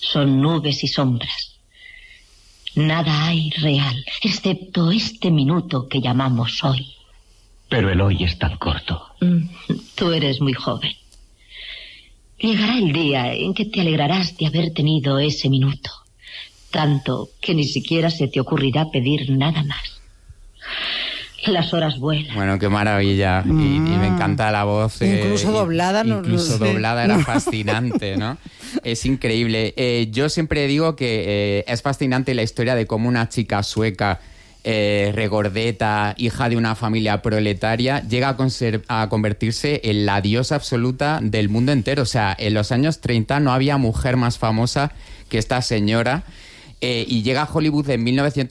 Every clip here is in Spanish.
son nubes y sombras. Nada hay real, excepto este minuto que llamamos hoy. Pero el hoy es tan corto. Tú eres muy joven. Llegará el día en que te alegrarás de haber tenido ese minuto. Tanto que ni siquiera se te ocurrirá pedir nada más. Las horas vuelan. Bueno, qué maravilla. Y me encanta la voz. Incluso doblada. Incluso doblada era fascinante, ¿no? Es increíble. Yo siempre digo que es fascinante la historia de cómo una chica sueca, regordeta, hija de una familia proletaria, llega a convertirse en la diosa absoluta del mundo entero. O sea, en los años 30 no había mujer más famosa que esta señora. Y llega a Hollywood en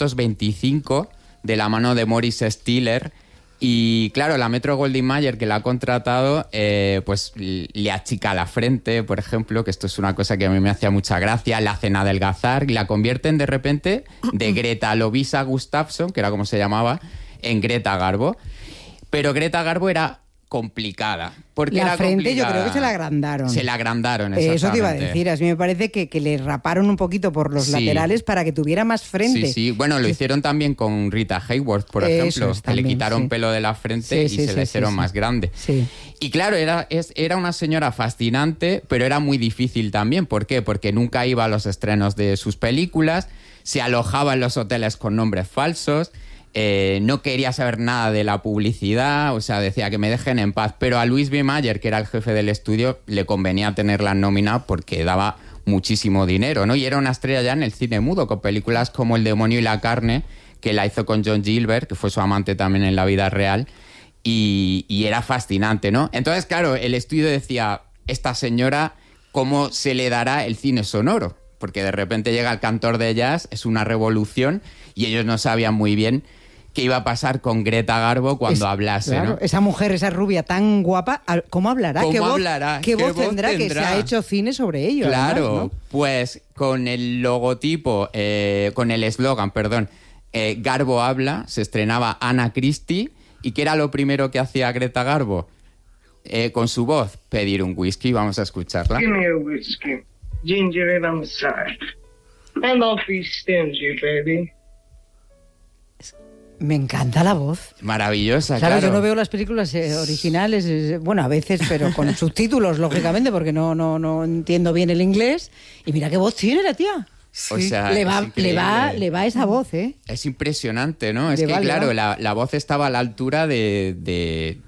1925 de la mano de Maurice Stiller. Y claro, la Metro-Goldwyn-Mayer, que la ha contratado, pues le achica la frente, por ejemplo, que esto es una cosa que a mí me hacía mucha gracia, la hacen adelgazar y la convierten de repente de Greta Lovisa Gustafsson, que era como se llamaba, en Greta Garbo. Pero Greta Garbo era complicada. Porque la era frente complicada. Yo creo que se la agrandaron. Se la agrandaron, exactamente. Eso te iba a decir. A mí me parece que le raparon un poquito por los laterales para que tuviera más frente. Sí. Bueno, lo hicieron también con Rita Hayworth, por ejemplo. Que le quitaron pelo de la frente y se le hicieron más grande. Sí. Y claro, era una señora fascinante, pero era muy difícil también. ¿Por qué? Porque nunca iba a los estrenos de sus películas, se alojaba en los hoteles con nombres falsos. No quería saber nada de la publicidad, o sea, decía que me dejen en paz. Pero a Louis B. Mayer, que era el jefe del estudio, le convenía tenerla en nómina porque daba muchísimo dinero, ¿no? Y era una estrella ya en el cine mudo, con películas como El demonio y la carne, que la hizo con John Gilbert, que fue su amante también en la vida real, y era fascinante, ¿no? Entonces, claro, el estudio decía, esta señora, ¿cómo se le dará el cine sonoro? Porque de repente llega el cantor de jazz, es una revolución, y ellos no sabían muy bien qué iba a pasar con Greta Garbo cuando hablase, claro, ¿no? Esa mujer, esa rubia tan guapa, ¿cómo hablará? ¿Cómo ¿Qué voz hablará? ¿Qué voz tendrá? Que se ha hecho cine sobre ello. Claro, además, ¿no? Pues con el logotipo, con el eslogan, Garbo habla, se estrenaba Anna Christie, ¿y qué era lo primero que hacía Greta Garbo? Con su voz, pedir un whisky, vamos a escucharla. Give me a whiskey, ginger ale on the side. And don't be stingy, baby. Me encanta la voz. Maravillosa, claro. Yo no veo las películas originales, bueno, a veces, pero con subtítulos, lógicamente, porque no entiendo bien el inglés. Y mira qué voz tiene la tía. Sí. O sea, le va esa voz, ¿eh? Es impresionante, ¿no? Es que, claro, la voz estaba a la altura del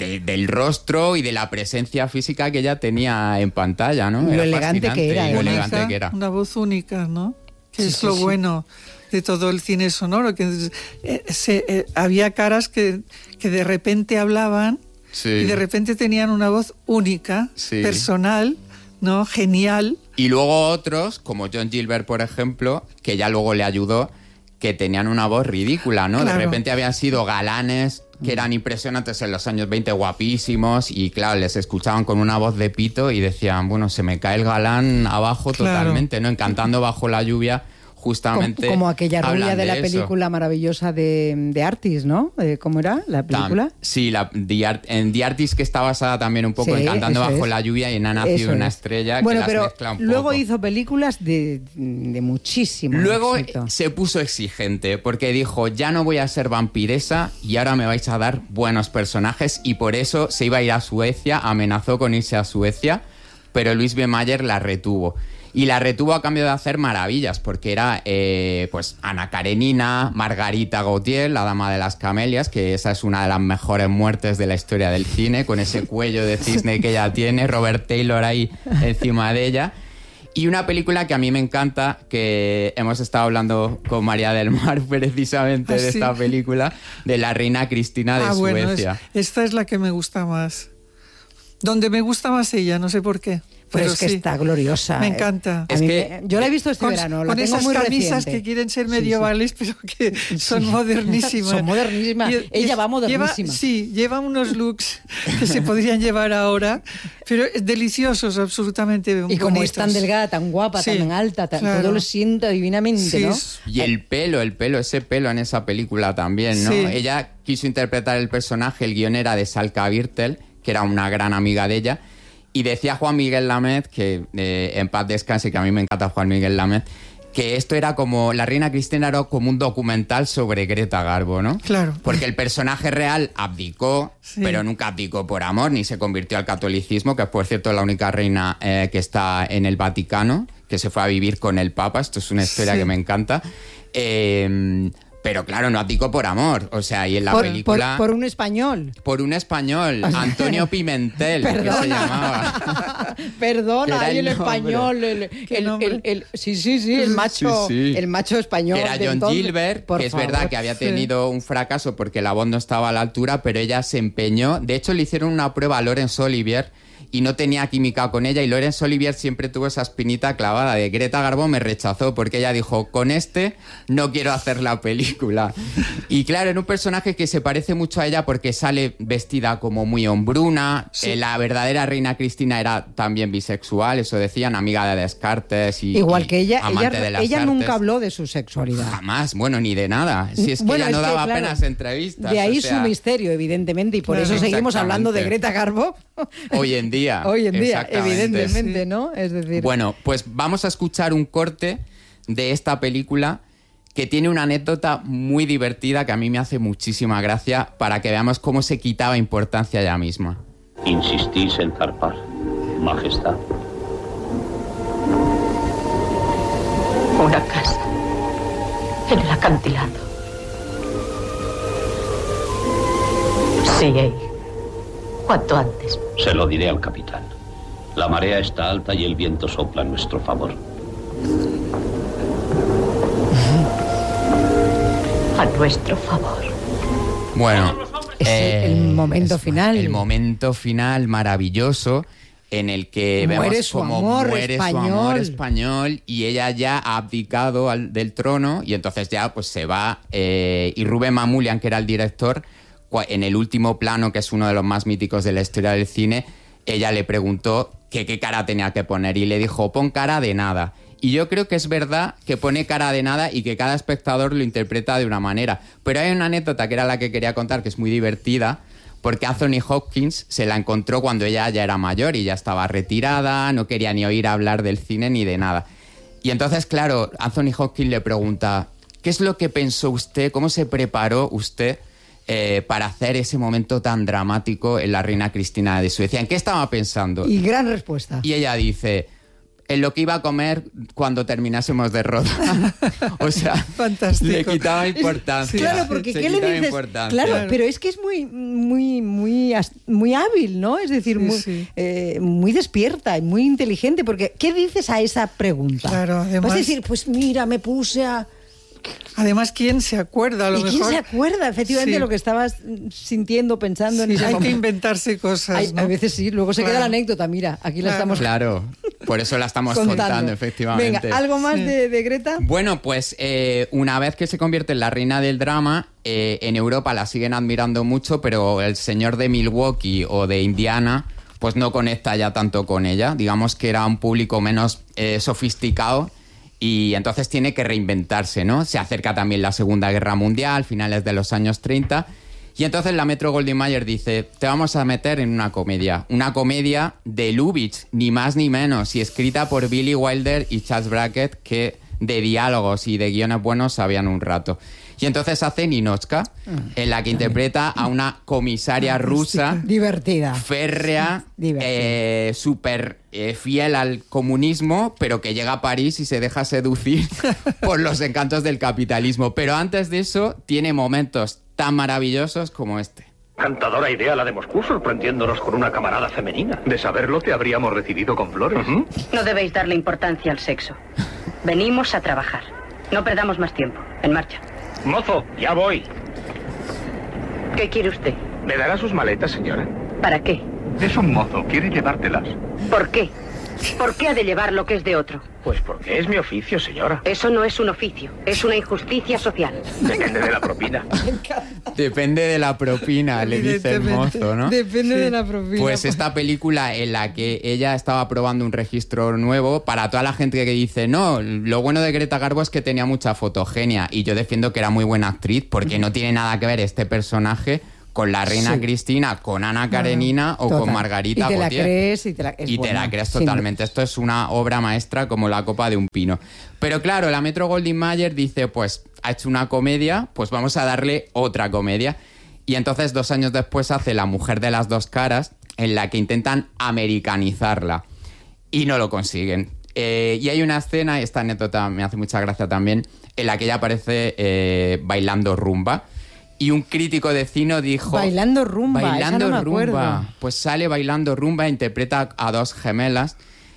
rostro y de la presencia física que ella tenía en pantalla, ¿no? Lo elegante que era. Lo elegante que era. Una voz única, ¿no? Que es lo bueno de todo el cine sonoro, que había caras que de repente hablaban y de repente tenían una voz única, personal, ¿no? Genial. Y luego otros, como John Gilbert, por ejemplo, que ya luego le ayudó, que tenían una voz ridícula, ¿no? Claro. De repente habían sido galanes que eran impresionantes en los años 20, guapísimos, y claro, les escuchaban con una voz de pito y decían, bueno, se me cae el galán abajo totalmente, ¿no? En Cantando bajo la lluvia, justamente como aquella rubia de la película maravillosa de Artist, ¿no? ¿Cómo era la película? Sí, en The Artist, que está basada también un poco en Cantando bajo la lluvia y en Ha nacido una estrella. Bueno, que las pero mezcla un luego poco. hizo películas de muchísimo Luego éxito. se puso exigente porque dijo, ya no voy a ser vampiresa y ahora me vais a dar buenos personajes, y por eso se iba a ir a Suecia, amenazó con irse a Suecia, pero Louis B. Mayer la retuvo. Y la retuvo a cambio de hacer maravillas, porque era pues Ana Karenina, Margarita Gautier, la dama de las camelias, que esa es una de las mejores muertes de la historia del cine, con ese cuello de cisne que ella tiene, Robert Taylor ahí encima de ella. Y una película que a mí me encanta, que hemos estado hablando con María del Mar precisamente de esta película, de la reina Cristina de Suecia. Bueno, esta es la que me gusta más. Donde me gusta más ella, no sé por qué. Pero es que está gloriosa. Me encanta. Yo la he visto este verano. La con tengo esas muy camisas reciente. que quieren ser medievales, pero que son modernísimas. Son modernísimas. Ella va modernísima. Lleva unos looks que se podrían llevar ahora, pero deliciosos, absolutamente bonitos. Y como es tan delgada, tan guapa, tan alta, todo lo sienta divinamente, ¿no? Y el pelo, ese pelo en esa película también, ¿no? Ella quiso interpretar el personaje, el guion era de Salka Birtel, que era una gran amiga de ella, Y decía Juan Miguel Lamet, que en paz descanse, que a mí me encanta Juan Miguel Lamet, que esto era como, la reina Cristina era como un documental sobre Greta Garbo, ¿no? Claro. Porque el personaje real abdicó, pero nunca abdicó por amor, ni se convirtió al catolicismo, que por cierto es la única reina que está en el Vaticano, que se fue a vivir con el Papa. Esto es una historia que me encanta. Pero claro, no abdicó por amor. O sea, y en la película... Por un español. Por un español, Antonio Pimentel, que se llamaba. Perdona, y el español, el macho, el macho español. Que era John Gilbert, que es verdad que había tenido un fracaso porque la voz no estaba a la altura, pero ella se empeñó. De hecho, le hicieron una prueba a Laurence Olivier y no tenía química con ella, y Laurence Olivier siempre tuvo esa espinita clavada de Greta Garbo me rechazó porque ella dijo, con este no quiero hacer la película. Y claro, era un personaje que se parece mucho a ella porque sale vestida como muy hombruna. La verdadera reina Cristina era también bisexual, eso decían, amiga de Descartes y igual que ella, amante de las ella artes. Nunca habló de su sexualidad. Jamás, bueno, ni de nada. Si es que ella no daba apenas entrevistas. De ahí su misterio, evidentemente, y por eso seguimos hablando de Greta Garbo. Hoy en día. Hoy en día, evidentemente, ¿no? Es decir... Bueno, pues vamos a escuchar un corte de esta película que tiene una anécdota muy divertida que a mí me hace muchísima gracia para que veamos cómo se quitaba importancia ella misma. ¿Insistís en zarpar, Majestad? Una casa en el acantilado. Sí, cuanto antes. Se lo diré al capitán. La marea está alta y el viento sopla a nuestro favor. A nuestro favor. Bueno, es el momento final. El momento final maravilloso en el que vemos cómo muere su amor español y ella ya ha abdicado del trono, y entonces ya pues se va, y Rubén Mamoulian, que era el director, en el último plano, que es uno de los más míticos de la historia del cine, ella le preguntó que qué cara tenía que poner y le dijo, pon cara de nada. Y yo creo que es verdad que pone cara de nada y que cada espectador lo interpreta de una manera. Pero hay una anécdota que era la que quería contar, que es muy divertida, porque Anthony Hopkins se la encontró cuando ella ya era mayor y ya estaba retirada, no quería ni oír hablar del cine ni de nada. Y entonces, claro, Anthony Hopkins le pregunta, ¿qué es lo que pensó usted? ¿Cómo se preparó usted para hacer ese momento tan dramático en la reina Cristina de Suecia? ¿En qué estaba pensando? Y gran respuesta. Y ella dice, en lo que iba a comer cuando terminásemos de rodar. O sea, fantástico. Le quitaba importancia. Claro, porque ¿qué le dices? Claro, pero es que es muy hábil, ¿no? Es decir, muy despierta y muy inteligente, porque ¿qué dices a esa pregunta? Claro, además... Vas a decir, pues mira, me puse a... Además, ¿quién se acuerda? A lo mejor... ¿Quién se acuerda efectivamente de lo que estabas sintiendo, pensando en ese momento? Hay que inventarse cosas, ¿no? A veces sí, luego se queda la anécdota, mira, aquí la estamos... Claro, por eso la estamos contando, efectivamente. Venga, ¿algo más de Greta? Bueno, pues una vez que se convierte en la reina del drama, en Europa la siguen admirando mucho, pero el señor de Milwaukee o de Indiana pues no conecta ya tanto con ella. Digamos que era un público menos sofisticado, y entonces tiene que reinventarse, ¿no? Se acerca también la Segunda Guerra Mundial, finales de los años 30, y entonces la Metro-Goldwyn-Mayer dice, te vamos a meter en una comedia de Lubitsch, ni más ni menos, y escrita por Billy Wilder y Charles Brackett, que de diálogos y de guiones buenos sabían un rato. Y entonces hace Ninotchka, en la que interpreta a una comisaria rusa divertida, férrea, súper fiel al comunismo, pero que llega a París y se deja seducir por los encantos del capitalismo. Pero antes de eso tiene momentos tan maravillosos como este. Cantadora idea la de Moscú, sorprendiéndonos con una camarada femenina. De saberlo, te habríamos recibido con flores. No debéis darle importancia al sexo. Venimos a trabajar. No perdamos más tiempo. En marcha. Mozo, ya voy. ¿Qué quiere usted? ¿Me dará sus maletas, señora? ¿Para qué? Es un mozo, quiere llevártelas. ¿Por qué? ¿Por qué ha de llevar lo que es de otro? Pues porque es mi oficio, señora. Eso no es un oficio, es una injusticia social. Depende de la propina. Depende de la propina, le dice el mozo, ¿no? Depende de la propina. Pues esta película en la que ella estaba probando un registro nuevo, para toda la gente que dice, no, lo bueno de Greta Garbo es que tenía mucha fotogenia, y yo defiendo que era muy buena actriz, porque no tiene nada que ver este personaje con la reina Cristina, con Ana Karenina o con Margarita Gautier. Y te la crees totalmente. Esto es una obra maestra como la copa de un pino. Pero claro, la Metro-Goldwyn-Mayer dice, pues ha hecho una comedia, pues vamos a darle otra comedia. Y entonces 2 años después hace La mujer de las dos caras, en la que intentan americanizarla. Y no lo consiguen. Y hay una escena, esta anécdota me hace mucha gracia también, en la que ella aparece bailando rumba. Y un crítico de cine dijo... Bailando rumba, esa no me acuerdo. Pues sale bailando rumba, interpreta a 2 gemelas.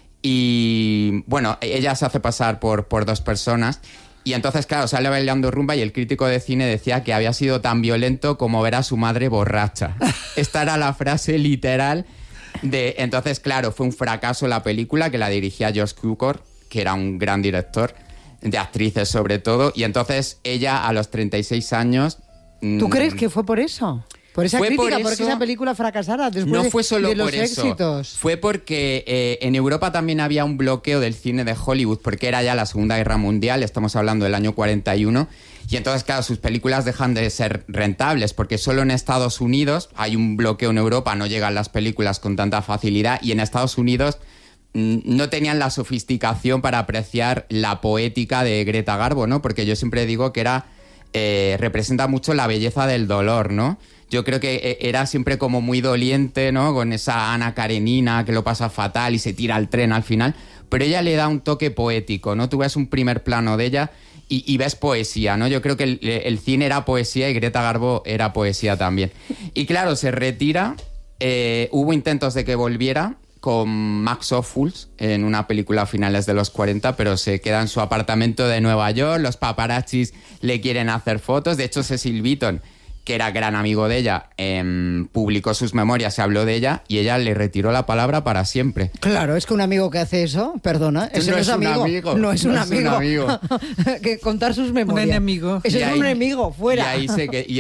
Y bueno, ella se hace pasar por 2 personas. Y entonces, claro, sale bailando rumba y el crítico de cine decía que había sido tan violento como ver a su madre borracha. Esta era la frase literal de... Entonces, claro, fue un fracaso la película, que la dirigía George Cukor, que era un gran director, de actrices sobre todo. Y entonces ella, a los 36 años... ¿Tú crees que fue por eso? Por esa crítica, porque esa película fracasara después no fue solo de los por eso. éxitos. Fue porque en Europa también había un bloqueo del cine de Hollywood, porque era ya la Segunda Guerra Mundial, estamos hablando del año 41, y entonces, claro, sus películas dejan de ser rentables, porque solo en Estados Unidos hay un bloqueo en Europa, no llegan las películas con tanta facilidad, y en Estados Unidos no tenían la sofisticación para apreciar la poética de Greta Garbo, ¿no? Porque yo siempre digo que era... representa mucho la belleza del dolor, ¿no? Yo creo que era siempre como muy doliente, ¿no? Con esa Ana Karenina que lo pasa fatal y se tira al tren al final, pero ella le da un toque poético, ¿no? Tú ves un primer plano de ella y ves poesía, ¿no? Yo creo que el cine era poesía y Greta Garbo era poesía también. Y claro, se retira, hubo intentos de que volviera con Max Ophuls en una película a finales de los 40, pero se queda en su apartamento de Nueva York, los paparazzis le quieren hacer fotos, de hecho Cecil Beaton, que era gran amigo de ella, publicó sus memorias, se habló de ella y ella le retiró la palabra para siempre. Claro, es que un amigo que hace eso, perdona, ese no es amigo. No es un amigo. Que contar sus memorias. Un enemigo. Ese es un enemigo, fuera. Y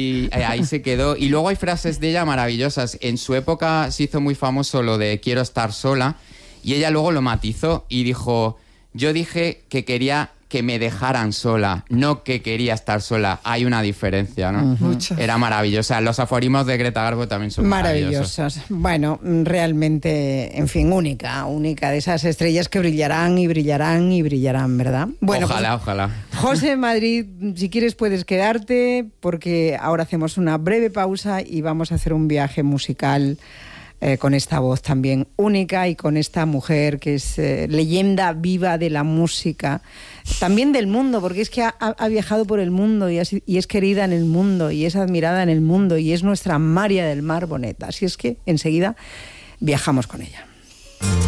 ahí se quedó. Y luego hay frases de ella maravillosas. En su época se hizo muy famoso lo de quiero estar sola y ella luego lo matizó y dijo, yo dije que quería que me dejaran sola, no que quería estar sola. Hay una diferencia, ¿no? Era maravillosa. Los aforismos de Greta Garbo también son maravillosos. Bueno, realmente, en fin, única de esas estrellas que brillarán y brillarán y brillarán, ¿verdad? Bueno, ojalá. José Madrid, si quieres puedes quedarte, porque ahora hacemos una breve pausa y vamos a hacer un viaje musical con esta voz también única y con esta mujer que es leyenda viva de la música, también del mundo, porque es que ha viajado por el mundo y es querida en el mundo y es admirada en el mundo y es nuestra María del Mar Bonet. Así es que enseguida viajamos con ella.